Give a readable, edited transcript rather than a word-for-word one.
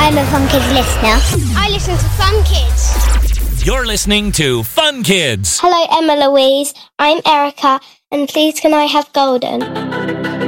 I'm a Fun Kids listener. I listen to Fun Kids. You're listening to Fun Kids. Hello, Emma Louise. I'm Erica, and please can I have Golden?